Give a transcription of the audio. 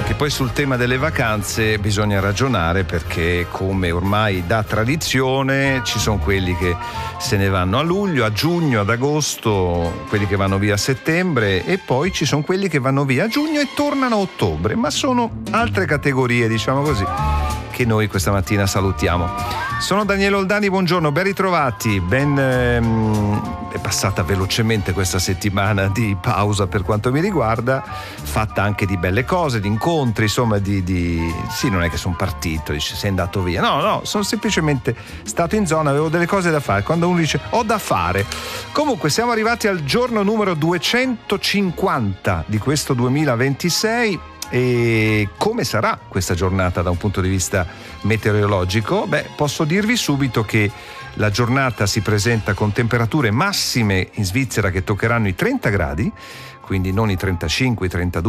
Che poi sul tema delle vacanze bisogna ragionare, perché come ormai da tradizione ci sono quelli che se ne vanno a luglio, a giugno, ad agosto, quelli che vanno via a settembre, e poi ci sono quelli che vanno via a giugno e tornano a ottobre, ma sono altre categorie, diciamo così, che noi questa mattina salutiamo. Sono Daniele Oldani, buongiorno, ben ritrovati. È passata velocemente questa settimana di pausa per quanto mi riguarda, fatta anche di belle cose, di incontri, insomma sì, non è che sono partito, dice sei andato via, no, sono semplicemente stato in zona, avevo delle cose da fare. Quando uno dice ho da fare. Comunque siamo arrivati al giorno numero 250 di questo 2026. E come sarà questa giornata da un punto di vista meteorologico? Posso dirvi subito che la giornata si presenta con temperature massime in Svizzera che toccheranno i 30 gradi, quindi non i 35, i 32